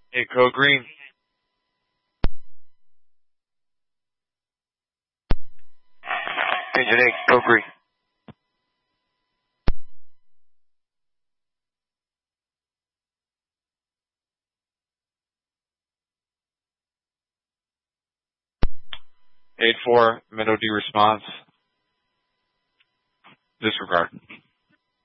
Hey, Code Green. Engine 8, Code Green. Eight 4, Minnow D response. Disregard.